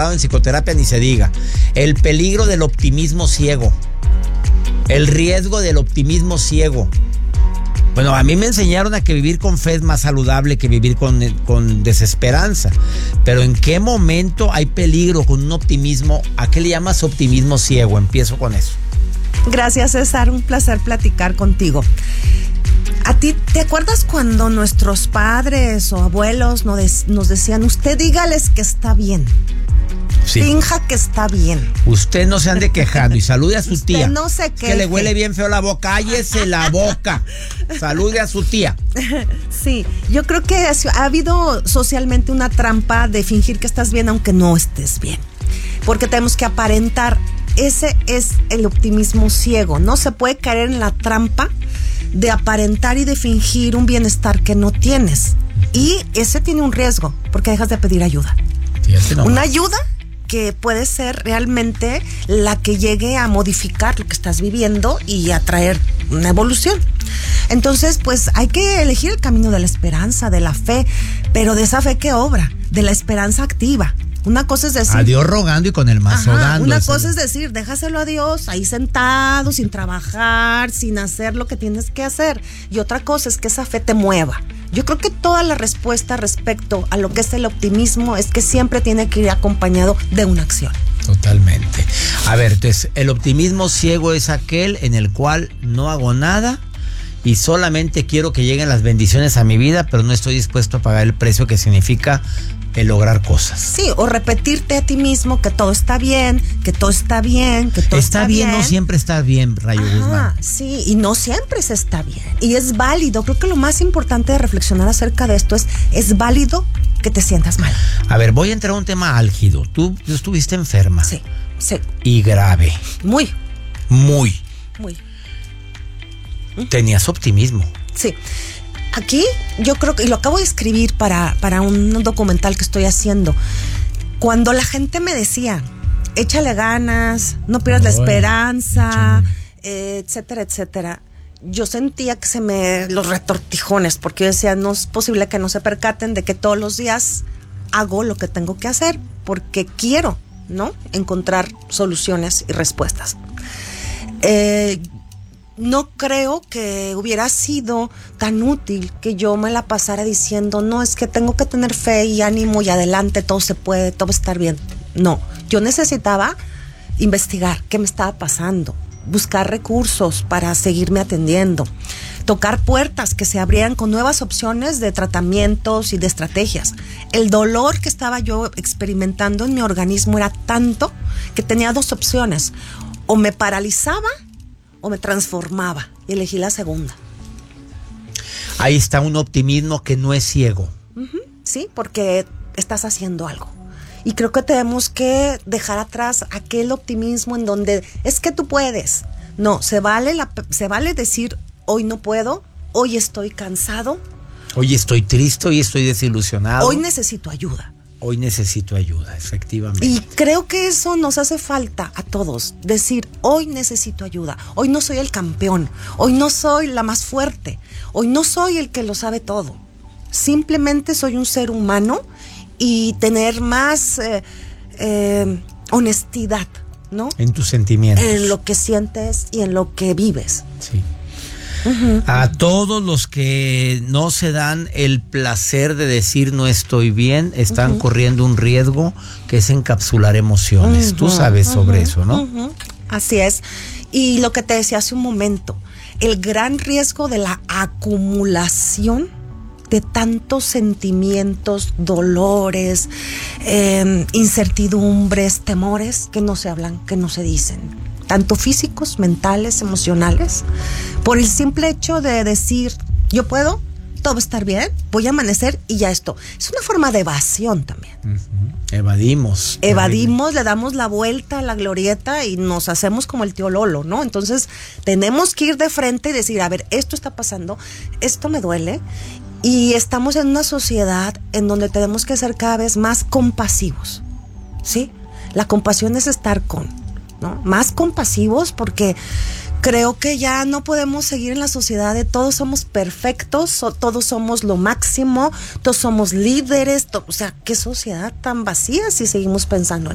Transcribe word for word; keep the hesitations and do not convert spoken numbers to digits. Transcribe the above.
doctorado en psicoterapia, ni se diga. El peligro del optimismo ciego. El riesgo del optimismo ciego. Bueno, a mí me enseñaron a que vivir con fe es más saludable que vivir con, con desesperanza. Pero ¿en qué momento hay peligro con un optimismo? ¿A qué le llamas optimismo ciego? Empiezo con eso. Gracias, César. Un placer platicar contigo. ¿A ti te acuerdas cuando nuestros padres o abuelos nos, des, nos decían, usted dígales que está bien? Sí. Finja que está bien. Usted no se ande quejando y salude a su usted tía. No se queje. Que le huele bien feo la boca. Cállese la boca. Salude a su tía. Sí, yo creo que ha habido socialmente una trampa de fingir que estás bien aunque no estés bien. Porque tenemos que aparentar. Ese es el optimismo ciego. No se puede caer en la trampa de aparentar y de fingir un bienestar que no tienes. Y ese tiene un riesgo porque dejas de pedir ayuda. Sí, no. Una ayuda que puede ser realmente la que llegue a modificar lo que estás viviendo y a traer una evolución. Entonces, pues hay que elegir el camino de la esperanza, de la fe, pero de esa fe que obra, de la esperanza activa. Una cosa es decir... A Dios rogando y con el mazo ajá, dando. Una cosa es decir, déjaselo a Dios ahí sentado, sin trabajar, sin hacer lo que tienes que hacer. Y otra cosa es que esa fe te mueva. Yo creo que toda la respuesta respecto a lo que es el optimismo es que siempre tiene que ir acompañado de una acción. Totalmente. A ver, entonces, el optimismo ciego es aquel en el cual no hago nada y solamente quiero que lleguen las bendiciones a mi vida, pero no estoy dispuesto a pagar el precio que significa el lograr cosas. Sí, o repetirte a ti mismo que todo está bien, que todo está bien, que todo está, está bien. Está bien, no siempre está bien, Rayo Ajá, Guzmán. Sí, y no siempre se está bien. Y es válido, creo que lo más importante de reflexionar acerca de esto es, es válido que te sientas mal. A ver, voy a entrar a un tema álgido. Tú, tú estuviste enferma. Sí, sí. Y grave. Muy. Muy. Muy. Tenías optimismo. Sí. Aquí yo creo que, y lo acabo de escribir para, para un documental que estoy haciendo, cuando la gente me decía, échale ganas, no pierdas oh, la esperanza, eh, etcétera, etcétera, yo sentía que se me, los retortijones, porque yo decía, no es posible que no se percaten de que todos los días hago lo que tengo que hacer, porque quiero, ¿no?, encontrar soluciones y respuestas. Eh, No creo que hubiera sido tan útil que yo me la pasara diciendo, no, es que tengo que tener fe y ánimo y adelante, todo se puede, todo va a estar bien. No, yo necesitaba investigar qué me estaba pasando, buscar recursos para seguirme atendiendo, tocar puertas que se abrieran con nuevas opciones de tratamientos y de estrategias. El dolor que estaba yo experimentando en mi organismo era tanto que tenía dos opciones, o me paralizaba o me transformaba, y elegí la segunda. Ahí está un optimismo que no es ciego. Uh-huh, sí, porque estás haciendo algo. Y creo que tenemos que dejar atrás aquel optimismo en donde es que tú puedes. No, se vale, la, se vale decir hoy no puedo, hoy estoy cansado. Hoy estoy triste, hoy estoy desilusionado. Hoy necesito ayuda. Hoy necesito ayuda, efectivamente. Y creo que eso nos hace falta a todos, decir, hoy necesito ayuda, hoy no soy el campeón, hoy no soy la más fuerte, hoy no soy el que lo sabe todo, simplemente soy un ser humano y tener más eh, eh, honestidad, ¿no? En tus sentimientos. En lo que sientes y en lo que vives. Sí. Uh-huh. A todos los que no se dan el placer de decir no estoy bien, están uh-huh. corriendo un riesgo que es encapsular emociones. Uh-huh. Tú sabes sobre uh-huh. eso, ¿no? Uh-huh. Así es. Y lo que te decía hace un momento, el gran riesgo de la acumulación de tantos sentimientos, dolores, eh, incertidumbres, temores que no se hablan, que no se dicen, tanto físicos, mentales, emocionales, por el simple hecho de decir, yo puedo, todo va a estar bien, voy a amanecer y ya esto. Es una forma de evasión también. Uh-huh. Evadimos. Evadimos, le damos la vuelta a la glorieta y nos hacemos como el tío Lolo, ¿no? Entonces, tenemos que ir de frente y decir, a ver, esto está pasando, esto me duele. Y estamos en una sociedad en donde tenemos que ser cada vez más compasivos, ¿sí? La compasión es estar con, ¿no? Más compasivos, porque creo que ya no podemos seguir en la sociedad de todos somos perfectos, so, todos somos lo máximo, todos somos líderes, to, o sea, qué sociedad tan vacía si seguimos pensando